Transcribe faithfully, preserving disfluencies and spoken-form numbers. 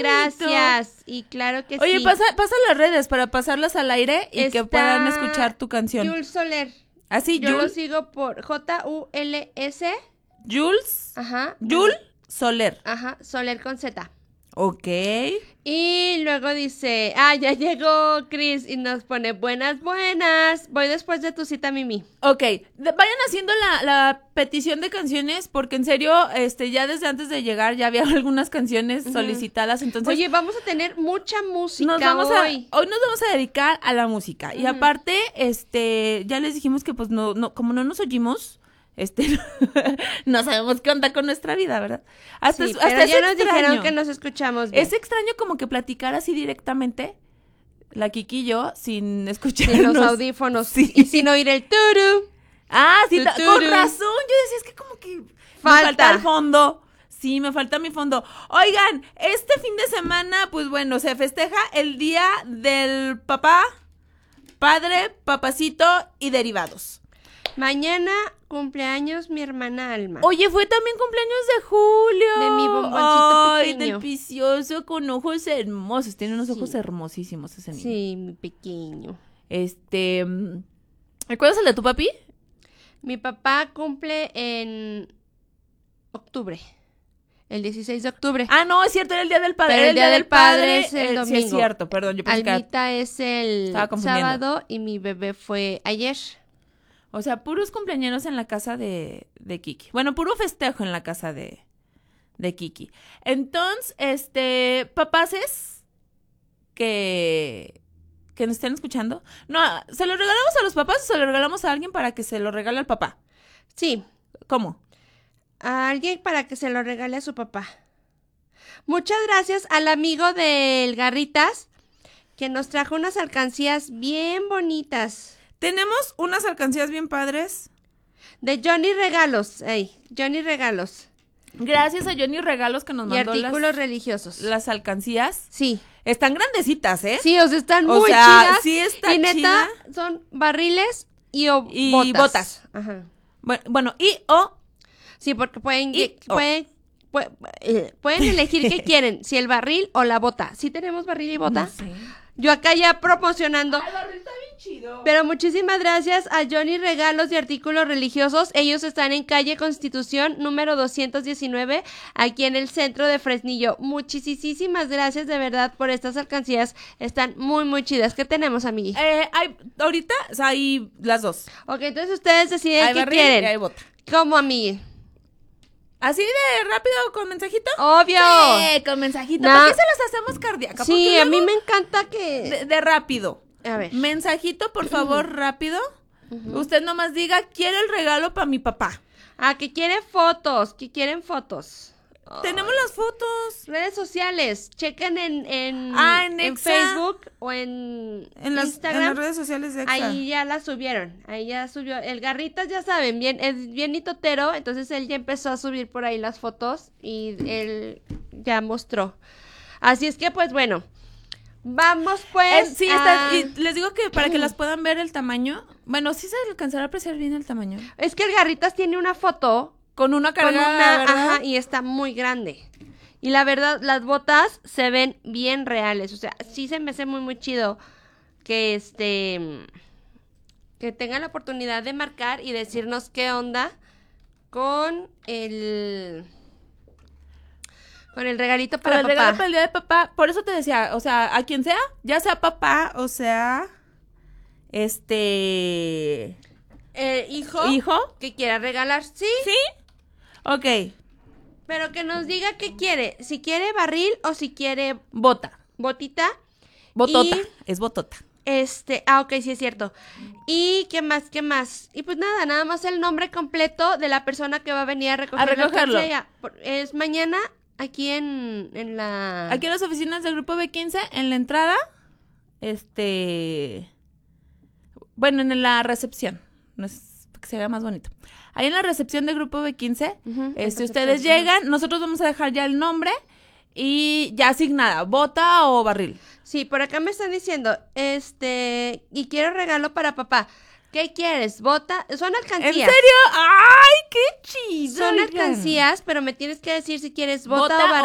gracias. Y claro que Oye, sí. pasa, pasa las redes para pasarlas al aire y Está que puedan escuchar tu canción. Jules Soler. Así, Yo Jules. lo sigo por J U L S. Jules. Ajá. Jules Soler. Ajá, Soler con Z. Ok. Y luego dice, ah, ya llegó Chris y nos pone, buenas, buenas. Voy después de tu cita, Mimi. Ok, de- vayan haciendo la, la petición de canciones porque en serio, este, ya desde antes de llegar ya había algunas canciones Ujú. solicitadas, entonces Oye, vamos a tener mucha música nos vamos hoy. a, hoy nos vamos a dedicar a la música. Y Ujú. aparte, este, ya les dijimos que pues no, no, como no nos oímos, este, no sabemos qué onda con nuestra vida, ¿verdad? Hasta, Sí, es- hasta pero es ya nos extraño. dijeron que nos escuchamos bien. Es extraño como que platicar así directamente, la Kiki y yo, sin Sin escucharnos. los audífonos Sí. y sin oír el turu. Ah, sí, ta- Tuturu. con razón. Yo decía, es que como que Falta. me falta el fondo. Sí, me falta mi fondo. Oigan, este fin de semana, pues bueno, se festeja el Día del Papá, Padre, Papacito y derivados. Mañana cumpleaños mi hermana Alma. Oye, fue también cumpleaños de Julio. De mi bomboncito Ay, pequeño. del picioso con ojos hermosos. Tiene unos Sí. ojos hermosísimos ese niño. Sí, mi pequeño. Este, mm, ¿recuerdas el de tu papi? Mi papá cumple en octubre. El dieciséis de octubre. Ah, no, es cierto, era el Día del Padre. Pero Era el Día del Padre es el eh, Sí, es domingo. cierto, perdón, yo pensé que era- Almita es el Estaba confundiendo. sábado y mi bebé fue ayer. O sea, puros cumpleañeros en la casa de, de Kiki. Bueno, puro festejo en la casa de, de Kiki. Entonces, este, papaces que, que nos estén escuchando. No, ¿se lo regalamos a los papás o se lo regalamos a alguien para que se lo regale al papá? Sí, ¿Cómo? a alguien para que se lo regale a su papá. Muchas gracias al amigo del Garritas que nos trajo unas alcancías bien bonitas. Tenemos unas alcancías bien padres. De Johnny Regalos. Ey, Johnny Regalos. Gracias a Johnny Regalos que nos Y mandó artículos las, religiosos. las alcancías. Sí. Están grandecitas, ¿eh? Sí, o sea, están O muy sea, chidas. sí está y neta, chida. son barriles y, o- Y botas. botas. Ajá. Bueno, bueno, y o Sí, porque pueden, Y- oh. pueden, pue- eh, pueden elegir qué quieren, si el barril o la bota. ¿Sí tenemos barril y bota? no sé. Yo acá ya promocionando. El barril está bien chido. Pero muchísimas gracias a Johnny Regalos y Artículos Religiosos. Ellos están en calle Constitución número doscientos diecinueve, aquí en el centro de Fresnillo. Muchísimas gracias de verdad por estas alcancías. Están muy, muy chidas. ¿Qué tenemos, amigui? Eh, hay, ahorita o sea, hay las dos. Ok, entonces ustedes deciden Hay qué barril y quieren. hay bota. ¿Cómo, amigui? ¿Así de rápido con mensajito? Obvio. Sí, con mensajito. No. ¿Por qué se las hacemos cardíacas? Sí, Porque a mí luego me encanta que... De, de rápido. A ver. Mensajito, por favor, rápido. Usted nomás diga, quiero el regalo para mi papá. Ah, que quieren fotos, que quieren fotos. Tenemos las fotos. Redes sociales, chequen en, en, Ah, en en Exa. Facebook o en, En las, Instagram. en las redes sociales de Exa. Ahí ya la subieron, ahí ya subió. El Garritas, ya saben, bien, es bien nitotero, entonces él ya empezó a subir por ahí las fotos y él ya mostró. Así es que, pues bueno, vamos pues. Eh, sí, a- está, y les digo que para que las puedan ver el tamaño. Bueno, sí se alcanzará a apreciar bien el tamaño. Es que el Garritas tiene una foto Con una con carga, una, ¿verdad? ajá, y está muy grande. Y la verdad, las botas se ven bien reales. O sea, sí se me hace muy, muy chido que este que tengan la oportunidad de marcar y decirnos qué onda con el con el regalito Para para el regalo papá. para el día de papá. Por eso te decía, o sea, a quien sea, ya sea papá, o sea, este, Eh, hijo, hijo. que quiera regalar, sí, ¿Sí? Ok, pero que nos diga qué quiere, si quiere barril o si quiere bota. botita. Botota, Y- es botota. Este, ah, ok, sí es cierto. ¿Y qué más, qué más? Y pues nada, nada más el nombre completo de la persona que va a venir a recoger A la recogerlo. alcancía. Por- Es mañana aquí en, en la... Aquí en las oficinas del grupo B quince, en la entrada, este, bueno, en la recepción, no es para que se vea más bonito. Ahí en la recepción del grupo B quince, Ujú, este, en ustedes recepción, llegan, nosotros vamos a dejar ya el nombre y ya asignada, bota o barril. Sí, por acá me están diciendo, este, y quiero regalo para papá. ¿Qué quieres? ¿Bota? Son ¿En alcancías. serio? ¡Ay, qué chido! Son oigan! alcancías, pero me tienes que decir si quieres bota, Bota o barril.